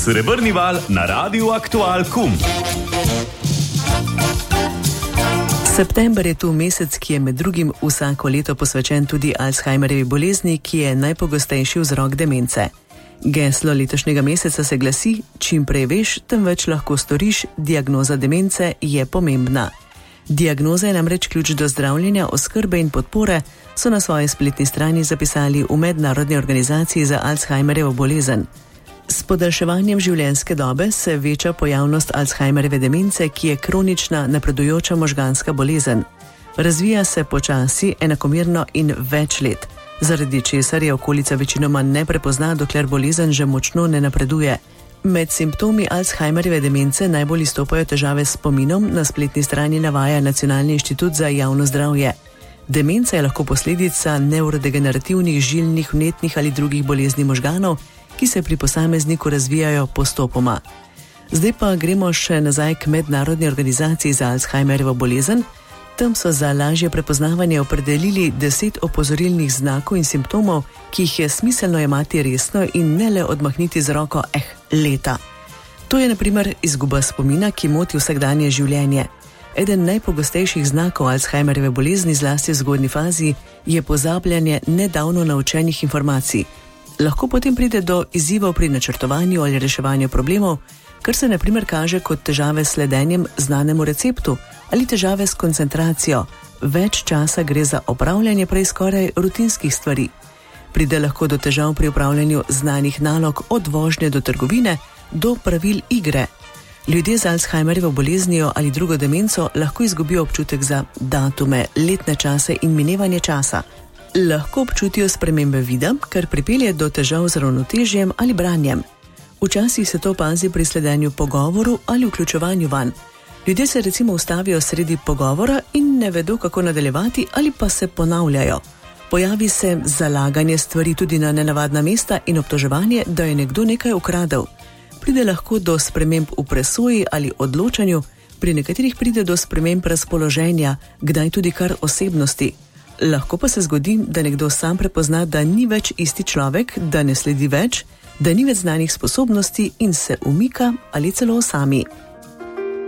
Srebrni val na Radiu Aktual KUM. September je tu mesec, ki je med drugim vsako leto posvečen tudi Alzheimerjevi bolezni, ki je najpogostejši vzrok demence. Geslo letošnjega meseca se glasi: čim prej veš, tem več lahko storiš, diagnoza demence je pomembna. Diagnoza je namreč ključ do zdravljenja, oskrbe in podpore, so na svoji spletni strani zapisali v Mednarodni organizaciji za Alzheimerjevo bolezen. S podaljševanjem življenjske dobe se veča pojavnost Alzheimerjeve demence, ki je kronična napredujoča možganska bolezen. Razvija se počasi, enakomerno in več let, zaradi česar je okolica večinoma ne prepozna, dokler bolezen že močno ne napreduje. Med simptomi Alzheimerjeve demence najbolj izstopajo težave s spominom, na spletni strani navaja Nacionalni inštitut za javno zdravje. Demenca je lahko posledica nevrodegenerativnih, žilnih, vnetnih ali drugih bolezni možganov, ki se pri posamezniku razvijajo postopoma. Zdaj pa gremo še nazaj k Mednarodni organizaciji za Alzheimerjevo bolezen. Tam so za lažje prepoznavanje opredelili 10 opozorilnih znakov in simptomov, ki jih je smiselno jemati resno in ne le odmahniti z roko, leta. To je na primer izguba spomina, ki moti vsakdanje življenje. Eden najpogostejših znakov Alzheimerjeve bolezni, zlasti v zgodnji fazi, je pozabljanje nedavno naučenih informacij. Lahko potem pride do izzivov pri načrtovanju ali reševanju problemov, kar se na primer kaže kot težave s sledenjem znanemu receptu ali težave s koncentracijo. Več časa gre za opravljanje prej skoraj rutinskih stvari. Pride lahko do težav pri opravljanju znanih nalog, od vožnje do trgovine do pravil igre. Ljudje z Alzheimerjevo boleznijo ali drugo demenco lahko izgubijo občutek za datume, letne čase in minevanje časa. Lahko občutijo spremembe vida, kar pripelje do težav z ravnotežjem ali branjem. Včasih se to opazi pri sledenju pogovoru ali vključevanju vanj. Ljudje se recimo ustavijo sredi pogovora in ne vedo, kako nadaljevati, ali pa se ponavljajo. Pojavi se zalaganje stvari tudi na nenavadna mesta in obtoževanje, da je nekdo nekaj ukradel. Pride lahko do sprememb v presoji ali odločanju, pri nekaterih pride do sprememb razpoloženja, kdaj tudi kar osebnosti. Lahko pa se zgodi, da nekdo sam prepozna, da ni več isti človek, da ne sledi več, da ni več znanih sposobnosti in se umika ali celo osami.